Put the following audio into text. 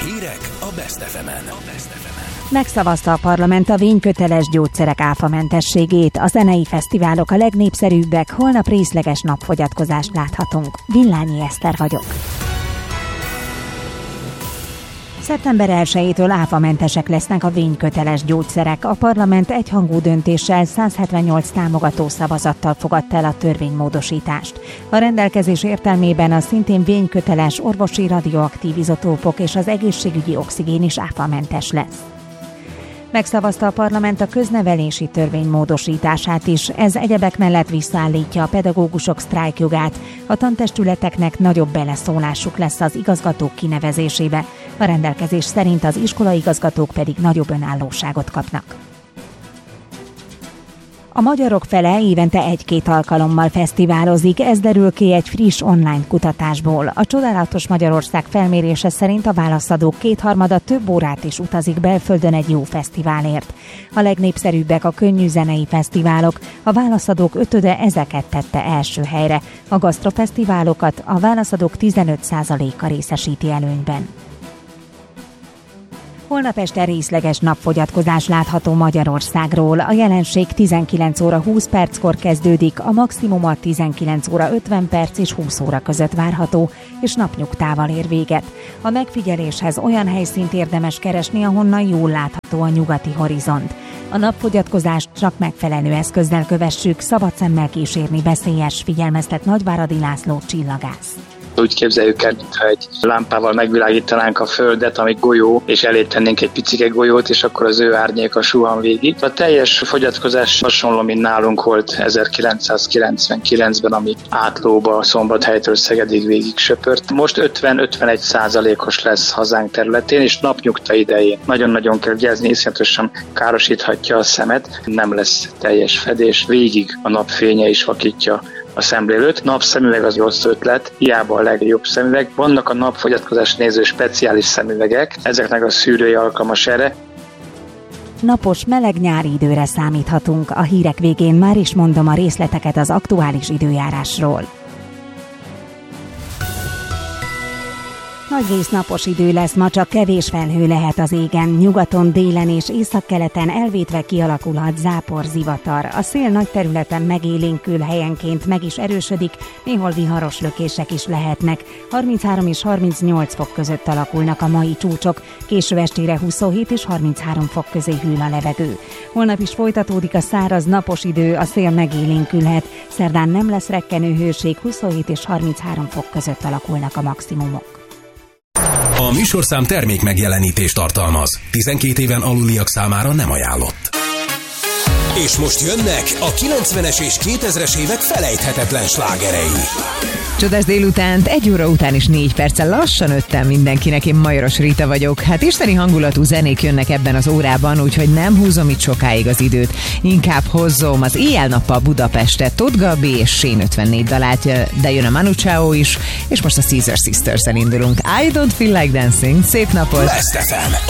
Hírek a Best FM-en. Megszavazta a parlament a vényköteles gyógyszerek áfamentességét. A zenei fesztiválok a legnépszerűbbek, holnap részleges napfogyatkozást láthatunk. Villányi Eszter vagyok. Szeptember 1-től áfamentesek lesznek a vényköteles gyógyszerek. A parlament egyhangú döntéssel 178 támogató szavazattal fogadta el a törvénymódosítást. A rendelkezés értelmében a szintén vényköteles orvosi radioaktív izotópok és az egészségügyi oxigén is áfamentes lesz. Megszavazta a parlament a köznevelési törvény módosítását is. Ez egyebek mellett visszaállítja a pedagógusok sztrájkjogát. A tantestületeknek nagyobb beleszólásuk lesz az igazgatók kinevezésébe. A rendelkezés szerint az iskolaigazgatók pedig nagyobb önállóságot kapnak. A magyarok fele évente 1-2 alkalommal fesztiválozik, ez derül ki egy friss online kutatásból. A Csodálatos Magyarország felmérése szerint a válaszadók 2/3 több órát is utazik belföldön egy jó fesztiválért. A legnépszerűbbek a könnyű zenei fesztiválok, a válaszadók 5/5 ezeket tette első helyre. A gasztrofesztiválokat a válaszadók 15%-a részesíti előnyben. Holnap este részleges napfogyatkozás látható Magyarországról. A jelenség 19 óra 20 perckor kezdődik, a maximuma 19 óra 50 perc és 20 óra között várható, és napnyugtával ér véget. A megfigyeléshez olyan helyszínt érdemes keresni, ahonnan jól látható a nyugati horizont. A napfogyatkozást csak megfelelő eszközzel kövessük, szabad szemmel kísérni veszélyes, figyelmeztet Nagyváradi László csillagász. Úgy képzeljük el, mintha egy lámpával megvilágítanánk a Földet, ami golyó, és elé tennénk egy picike golyót, és akkor az ő árnyéka suhan végig. A teljes fogyatkozás hasonló, mint nálunk volt 1999-ben, ami Átlóba, Szombathelytől Szegedig végig söpört. Most 50-51%-os lesz hazánk területén, és napnyugta idején. Nagyon-nagyon kell vigyázni, iszonyatosan károsíthatja a szemet, nem lesz teljes fedés, végig a napfénye is vakítja a szemlélőt. Napszemüveg az rossz ötlet, hiába a legjobb szemüveg. Vannak a napfogyatkozás néző speciális szemüvegek, ezeknek a szűrője alkalmas erre. Napos, meleg nyári időre számíthatunk. A hírek végén már is mondom a részleteket az aktuális időjárásról. Nagyrészt napos idő lesz, ma csak kevés felhő lehet az égen. Nyugaton, délen és északkeleten elvétve kialakulhat zápor, zivatar. A szél nagy területen megélénkül, helyenként meg is erősödik, néhol viharos lökések is lehetnek. 33 és 38 fok között alakulnak a mai csúcsok, késő estére 27 és 33 fok közé hűl a levegő. Holnap is folytatódik a száraz, napos idő, a szél megélénkülhet. Szerdán nem lesz rekkenő hőség, 27 és 33 fok között alakulnak a maximumok. A műsorszám termék megjelenítést tartalmaz. 12 éven aluliak számára nem ajánlott. És most jönnek a 90-es és 2000-es évek felejthetetlen slágerei. Csodás délutánt, 1 óra után is 4 perccel lassan 5-tel mindenkinek, én Majoros Rita vagyok. Hát isteni hangulatú zenék jönnek ebben az órában, úgyhogy nem húzom itt sokáig az időt. Inkább hozzom az éjjel-nappal Budapestet, Tóth Gabi és Shane 54 dalát, de jön a Manu Chao is, és most a Caesar Sisters-el indulunk. I don't feel like dancing, szép napot! Best FM.